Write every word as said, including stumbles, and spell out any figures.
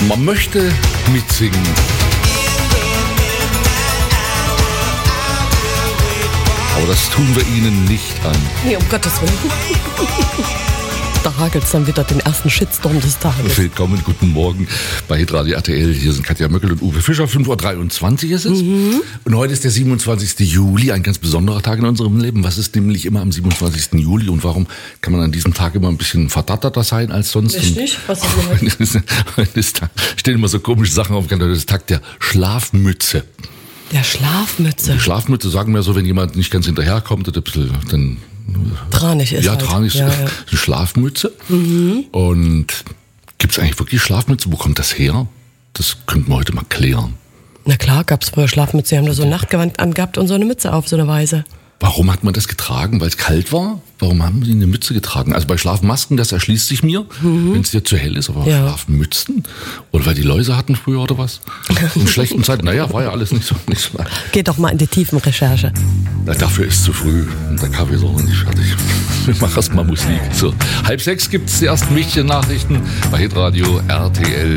Man möchte mitsingen. Aber das tun wir Ihnen nicht an. Nee, um Gottes Willen. Da hagelt es dann wieder den ersten Shitstorm des Tages. Willkommen, guten Morgen bei Hitradio R T L. Hier sind Katja Möckel und Uwe Fischer. fünf Uhr dreiundzwanzig ist es. Mhm. Und heute ist der siebenundzwanzigsten Juli, ein ganz besonderer Tag in unserem Leben. Was ist nämlich immer am siebenundzwanzigsten Juli und warum kann man an diesem Tag immer ein bisschen verdatterter sein als sonst? Richtig? Was ist denn stehen immer so komische Sachen auf. Das ist Tag der Schlafmütze. Der Schlafmütze. Die Schlafmütze sagen wir so, wenn jemand nicht ganz hinterherkommt oder ein bisschen dann Tranig ist Ja, halt. tranig ist ja, ja. eine Schlafmütze. Mhm. Und gibt es eigentlich wirklich Schlafmütze? Wo kommt das her? Das könnten wir heute mal klären. Na klar, gab es früher Schlafmütze. Die haben da so ein Nachtgewand angehabt und so eine Mütze auf, so eine Weise. Warum hat man das getragen? Weil es kalt war? Warum haben die eine Mütze getragen? Also bei Schlafmasken, das erschließt sich mir, mhm. wenn es dir zu hell ist, aber ja. Schlafmützen? Oder weil die Läuse hatten früher oder was? In schlechten Zeiten, naja, war ja alles nicht so. Nicht so. Geht doch mal in die Tiefenrecherche. Na, dafür ist zu früh und der Kaffee ist auch noch nicht fertig. Wir machen erst mal Musik. So, halb sechs gibt es die ersten wichtigen Nachrichten bei Hitradio R T L.